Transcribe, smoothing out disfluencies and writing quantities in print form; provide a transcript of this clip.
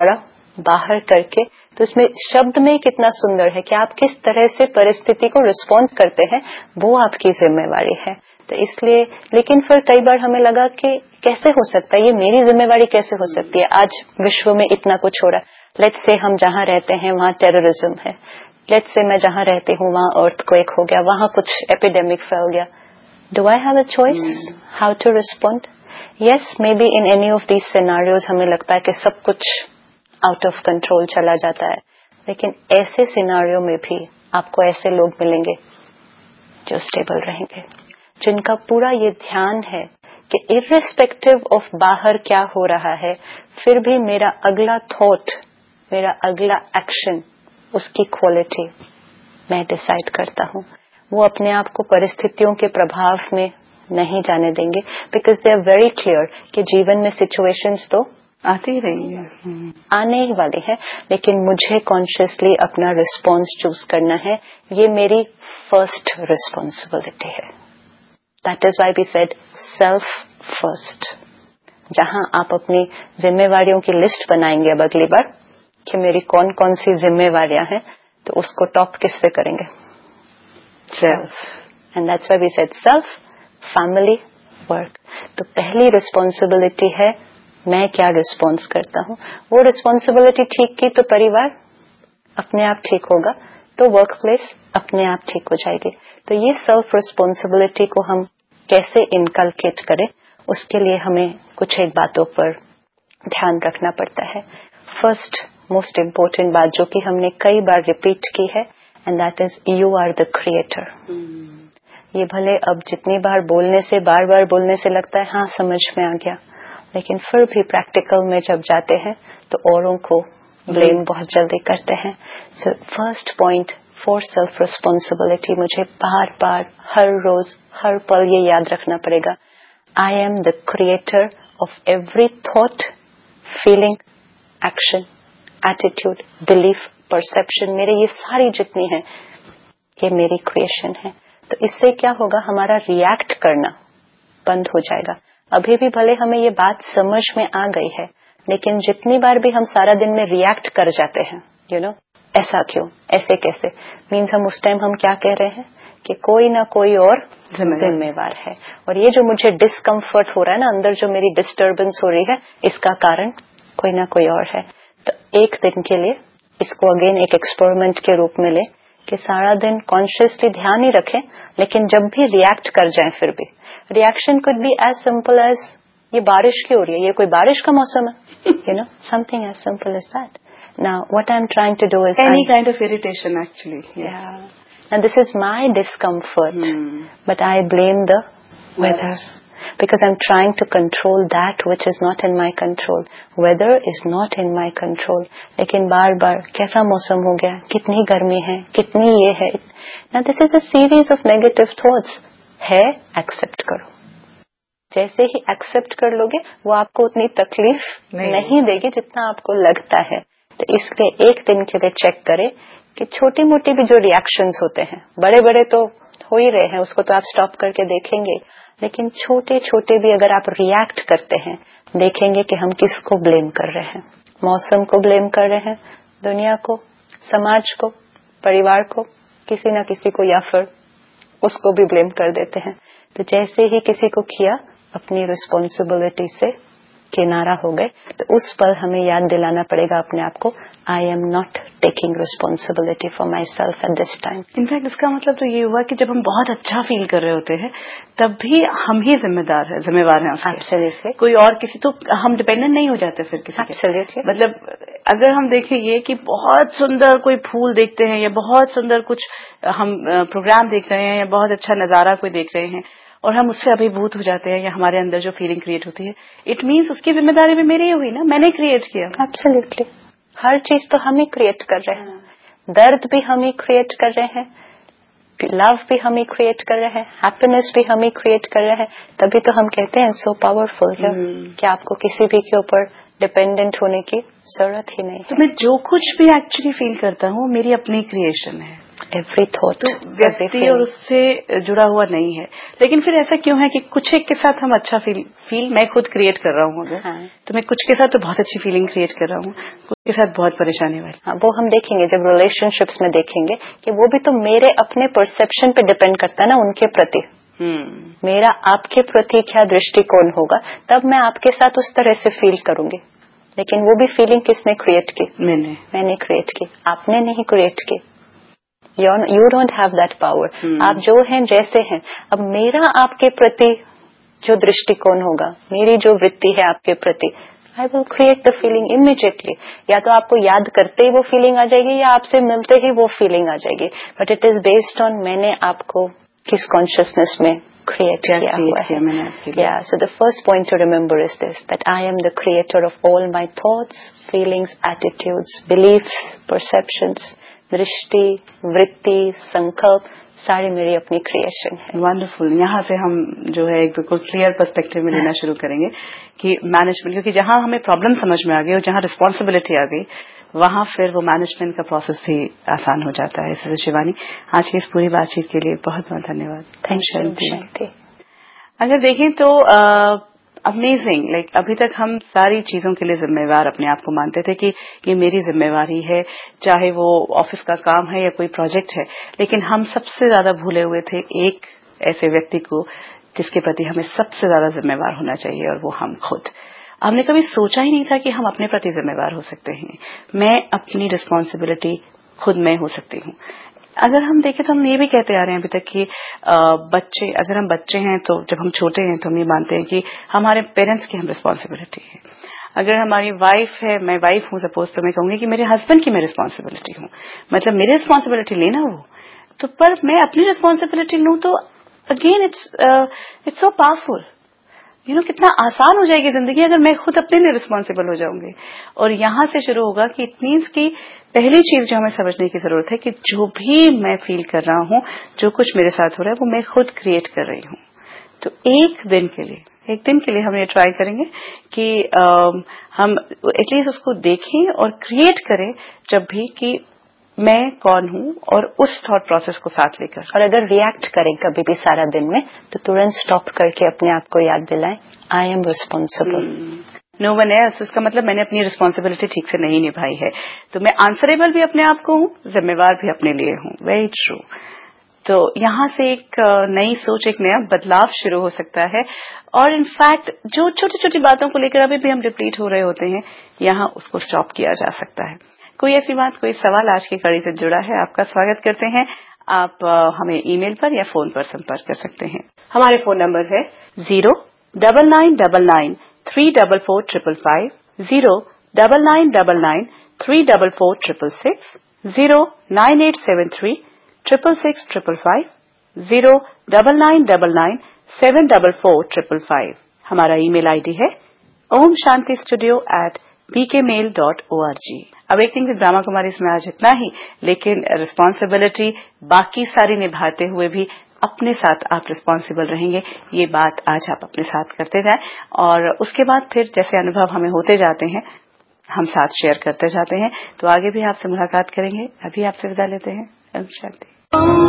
थोड़ा बाहर करके, तो इसमें शब्द में कितना सुंदर है कि आप किस तरह से परिस्थिति को रिस्पॉन्ड करते हैं, वो आपकी जिम्मेवारी है। तो इसलिए, लेकिन फिर कई बार हमें लगा कि कैसे हो सकता है, ये मेरी जिम्मेवारी कैसे हो सकती है। आज विश्व में इतना कुछ हो रहा है, लेट्स से हम जहाँ रहते हैं वहाँ टेररिज्म है, लेट्स से मैं जहाँ रहती हूँ वहाँ अर्थक्वेक हो गया, वहाँ कुछ एपिडेमिक फैल गया। Do I have a choice how to respond? Yes, may be in any of these scenarios हमें लगता है कि सब कुछ आउट ऑफ कंट्रोल चला जाता है, लेकिन ऐसे सिनेरियो में भी आपको ऐसे लोग मिलेंगे जो स्टेबल रहेंगे, जिनका पूरा ये ध्यान है कि इर्रिस्पेक्टिव ऑफ बाहर क्या हो रहा है, फिर भी मेरा अगला थॉट, मेरा अगला एक्शन, उसकी क्वालिटी मैं डिसाइड करता हूँ। वो अपने आप को परिस्थितियों के प्रभाव में नहीं जाने देंगे, because they are very clear कि जीवन में सिचुएशंस तो आती ही रही है, आने ही वाली है, लेकिन मुझे कॉन्शियसली अपना रिस्पॉन्स चूज करना है। ये मेरी फर्स्ट रिस्पॉन्सिबिलिटी है। That is why we said self first. जहां आप अपनी जिम्मेवारियों की लिस्ट बनाएंगे अब अगली बार कि मेरी कौन कौन सी जिम्मेवारियां हैं, तो उसको टॉप किससे करेंगे? Self. And that's why we said self, family, work. तो पहली रिस्पॉन्सिबिलिटी है मैं क्या रिस्पॉन्स करता हूँ। वो रिस्पॉन्सिबिलिटी ठीक की तो परिवार अपने आप ठीक होगा, तो वर्क प्लेस अपने आप ठीक हो जाएगी। तो ये सेल्फ रिस्पॉन्सिबिलिटी को हम कैसे इनकलकेट करें, उसके लिए हमें कुछ एक बातों पर ध्यान रखना पड़ता है। फर्स्ट मोस्ट इम्पोर्टेंट बात जो कि हमने कई बार रिपीट की है, and that is you are the creator. ये भले अब जितनी बार बोलने से, बार बार बोलने से लगता है हाँ समझ में आ गया, लेकिन फिर भी प्रैक्टिकल में जब जाते हैं तो औरों को ब्लेम बहुत जल्दी करते हैं। So first point for self responsibility, मुझे बार बार हर रोज हर पल ये याद रखना पड़ेगा, I am the creator of every thought, feeling, action, attitude, belief, perception. मेरे ये सारी जितनी है ये मेरी क्रिएशन है। तो इससे क्या होगा, हमारा रिएक्ट करना बंद हो जाएगा। अभी भी भले हमें ये बात समझ में आ गई है, लेकिन जितनी बार भी हम सारा दिन में रिएक्ट कर जाते हैं, यू नो, ऐसा क्यों, ऐसे कैसे, मीन्स हम उस टाइम हम क्या कह रहे हैं कि कोई ना कोई और जिम्मेवार है। और ये जो मुझे डिस्कम्फर्ट हो रहा है ना अंदर, जो मेरी डिस्टर्बेंस हो रही है, इसका कारण कोई ना कोई और है। तो एक दिन के लिए इसको अगेन एक एक्सपेरिमेंट के रूप में ले कि सारा दिन कॉन्शियसली ध्यान ही रखें, लेकिन जब भी रिएक्ट कर जाएं, फिर भी reaction could be as simple as ये बारिश क्यों हो रही है, ये कोई बारिश का मौसम है, you know, something as simple as that. Now what I am trying to do is any kind of irritation actually, and this is my discomfort, but I blame the weather because I'm trying to control that which is not in my control. Weather is not in my control. लेकिन बार बार कैसा मौसम हो गया, कितनी गर्मी है, कितनी ये है। Now this is a series of negative thoughts. है, एक्सेप्ट करो। जैसे ही एक्सेप्ट कर लोगे वो आपको उतनी तकलीफ नहीं देगी जितना आपको लगता है। तो इसलिए एक दिन के लिए चेक करें कि छोटी मोटी भी जो रिएक्शंस होते हैं, बड़े बड़े तो हो ही रहे हैं, उसको तो आप स्टॉप करके देखेंगे, लेकिन छोटे छोटे भी अगर आप रिएक्ट करते हैं, देखेंगे कि हम किसको ब्लेम कर रहे हैं। मौसम को ब्लेम कर रहे हैं, दुनिया को, समाज को, परिवार को, किसी न किसी को, या फिर उसको भी ब्लेम कर देते हैं। तो जैसे ही किसी को किया, अपनी रिस्पॉन्सिबिलिटी से किनारा हो गए, तो उस पर हमें याद दिलाना पड़ेगा अपने आप को, I am not taking responsibility for my self at this time. In fact इसका मतलब तो ये हुआ कि जब हम बहुत अच्छा फील कर रहे होते हैं तब भी हम ही जिम्मेवार हैं उसके। Absolutely. कोई और किसी, तो हम डिपेंडेंट नहीं हो जाते फिर किसी Absolutely. पे। मतलब अगर हम देखें ये कि बहुत सुंदर कोई फूल देखते हैं या बहुत सुंदर कुछ हम प्रोग्राम देख रहे हैं या बहुत अच्छा नजारा कोई देख रहे हैं और हम उससे अभिभूत हो जाते हैं या हमारे अंदर जो फीलिंग क्रिएट होती है, इट मीन्स उसकी जिम्मेदारी भी मेरी हुई ना, मैंने क्रिएट किया। एब्सोल्युटली, हर चीज तो हम ही क्रिएट कर रहे हैं, दर्द भी हम ही क्रिएट कर रहे हैं, लव भी हम ही क्रिएट कर रहे हैं, हैप्पीनेस भी हम ही क्रिएट कर रहे हैं। तभी तो हम कहते हैं सो पावरफुल है कि आपको किसी भी के ऊपर डिपेंडेंट होने की जरूरत ही नहीं है। तो मैं जो कुछ भी एक्चुअली फील करता हूँ मेरी अपनी क्रिएशन है। एवरी थॉट, तो व्यक्ति और उससे जुड़ा हुआ नहीं है। लेकिन फिर ऐसा क्यों है कि कुछ एक के साथ हम अच्छा फील मैं खुद क्रिएट कर रहा हूँ अगर, हाँ। तो मैं कुछ के साथ तो बहुत अच्छी फीलिंग क्रिएट कर रहा हूँ, कुछ के साथ बहुत परेशानी वाली। हाँ, वो हम देखेंगे जब रिलेशनशिप्स में देखेंगे कि वो भी तो मेरे अपने परसेप्शन पे डिपेंड करता है ना उनके प्रति। मेरा आपके प्रति क्या दृष्टिकोण होगा, तब मैं आपके साथ उस तरह से फील करूंगी। लेकिन वो भी फीलिंग किसने क्रिएट की? मैंने क्रिएट की, आपने नहीं क्रिएट की। You don't have that power. आप जो हैं जैसे हैं। अब मेरा आपके प्रति जो दृष्टिकोण होगा, मेरी जो वृत्ति है आपके प्रति, I will create the feeling immediately. या तो आपको याद करते ही वो फीलिंग आ जाएगी या आपसे मिलते ही वो फीलिंग आ जाएगी। But it is based on मैंने आपको किस कॉन्शियसनेस में क्रिएट किया हुआ है। Yeah, so the first point to remember is this, that I am the creator of all my thoughts, feelings, attitudes, beliefs, perceptions. दृष्टि, वृत्ति, संकल्प सारी मेरी अपनी क्रिएशन है। वंडरफुल। यहाँ से हम जो है एक बिल्कुल क्लियर पर्सपेक्टिव में लेना शुरू करेंगे कि मैनेजमेंट, क्योंकि जहाँ हमें प्रॉब्लम समझ में आ गई और जहाँ रिस्पॉन्सिबिलिटी आ गई, वहाँ फिर वो मैनेजमेंट का प्रोसेस भी आसान हो जाता है। इसलिए शिवानी, आज की इस पूरी बातचीत के लिए बहुत बहुत धन्यवाद। Thank you. अगर देखें तो अमेजिंग, अभी तक हम सारी चीजों के लिए जिम्मेवार अपने आप को मानते थे कि ये मेरी जिम्मेवारी है, चाहे वो ऑफिस का काम है या कोई प्रोजेक्ट है। लेकिन हम सबसे ज्यादा भूले हुए थे एक ऐसे व्यक्ति को जिसके प्रति हमें सबसे ज्यादा जिम्मेवार होना चाहिए, और वो हम खुद। हमने कभी सोचा ही नहीं था कि हम अपने प्रति जिम्मेवार हो सकते हैं। मैं अपनी रिस्पॉन्सिबिलिटी खुद में हो सकती हूँ। अगर हम देखें तो हम ये भी कहते आ रहे हैं अभी तक कि बच्चे, अगर हम बच्चे हैं तो जब हम छोटे हैं तो हम ये मानते हैं कि हमारे पेरेंट्स की हम रिस्पॉन्सिबिलिटी है। अगर हमारी वाइफ है, मैं वाइफ हूँ सपोज, तो मैं कहूंगी कि मेरे हस्बैंड की मैं रिस्पॉन्सिबिलिटी हूँ, मतलब मेरी रिस्पॉन्सिबिलिटी लेना वो तो, पर मैं अपनी रिस्पॉन्सिबिलिटी लूँ तो अगेन इट्स सो पावरफुल। कितना आसान हो जाएगी जिंदगी अगर मैं खुद अपने लिए रिस्पॉन्सिबल हो जाऊंगी। और यहां से शुरू होगा कि इट मीन्स की पहली चीज जो हमें समझने की जरूरत है कि जो भी मैं फील कर रहा हूं, जो कुछ मेरे साथ हो रहा है, वो मैं खुद क्रिएट कर रही हूं। तो एक दिन के लिए हम ये ट्राई करेंगे कि हम एटलीस्ट उसको देखें और क्रिएट करें जब भी कि मैं कौन हूं, और उस थॉट प्रोसेस को साथ लेकर। और अगर रिएक्ट करें कभी भी सारा दिन में, तो तुरंत स्टॉप करके अपने आप को याद दिलाएं, I am responsible, no one else. इसका मतलब मैंने अपनी रिस्पॉन्सिबिलिटी ठीक से नहीं निभाई है, तो मैं आंसरेबल भी अपने आप को हूं, जिम्मेवार भी अपने लिए हूं। Very true. तो यहां से एक नई सोच, एक नया बदलाव शुरू हो सकता है। और इनफैक्ट जो छोटी छोटी बातों को लेकर अभी भी हम रिपीट हो रहे होते हैं, यहां उसको स्टॉप किया जा सकता है। कोई ऐसी बात, कोई सवाल आज की कड़ी से जुड़ा है, आपका स्वागत करते हैं। आप हमें ईमेल पर या फोन पर संपर्क कर सकते हैं। हमारे फोन नंबर है 09999344555, 099993446, 09873666555, 09999744555। हमारा ईमेल आईडी है omshantistudio@bkmail.org। Awakening with Brahma Kumari इसमें आज इतना ही, लेकिन रिस्पॉन्सिबिलिटी बाकी सारी निभाते हुए भी अपने साथ आप रिस्पॉन्सिबल रहेंगे, ये बात आज आप अपने साथ करते जाएं। और उसके बाद फिर जैसे अनुभव हमें होते जाते हैं, हम साथ शेयर करते जाते हैं, तो आगे भी आपसे मुलाकात करेंगे। अभी आपसे विदा लेते हैं। ओम शांति।